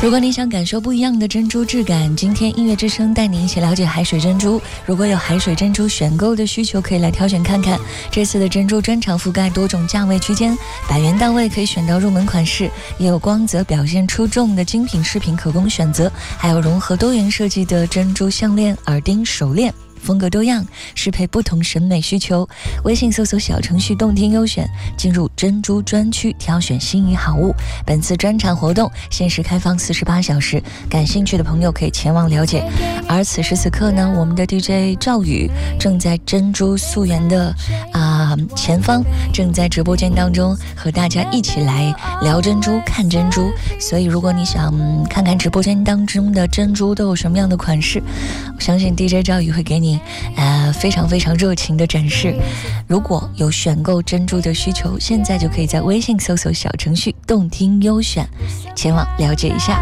如果你想感受不一样的珍珠质感，今天音乐之声带你一起了解海水珍珠。如果有海水珍珠选购的需求，可以来挑选看看。这次的珍珠专场覆盖多种价位区间，100元到位可以选到入门款式，也有光泽表现出众的精品饰品可供选择，还有融合多元设计的珍珠项链、耳钉、手链，风格多样，适配不同审美需求。微信搜索小程序动听优选，进入珍珠专区挑选心仪好物。本次专场活动限时开放48小时，感兴趣的朋友可以前往了解。而此时此刻呢，我们的 DJ 赵宇正在珍珠溯源的前方，正在直播间当中和大家一起来聊珍珠、看珍珠。所以如果你想看看直播间当中的珍珠都有什么样的款式，我相信 DJ 赵宇会给你非常非常热情的展示。如果有选购珍珠的需求，现在就可以在微信搜索小程序动听优选，前往了解一下。